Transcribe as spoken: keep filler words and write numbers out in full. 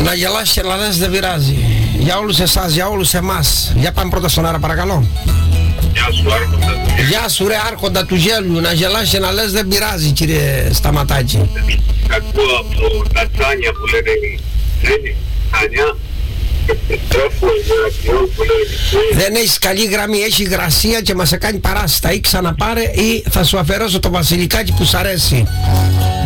Να γελάς και να λες δεν πειράζει. Για όλους εσάς, για όλους εμάς. Για πάμε πρώτα στον αέρα παρακαλώ. Γεια σου άρχοντα του γέλιου. Γεια σου ρε άρχοντα του γέλιου. Να γελάς και να λες δεν πειράζει κύριε Σταματάκη. Ακούω από τα τσάνια που λένε Τζένι, Τσάνια. Δεν έχεις καλή γραμμή, έχει υγρασία και μας κάνει παράσταση. Ή ξαναπάρε ή θα σου αφαιρώσω το βασιλικάκι που σ' αρέσει.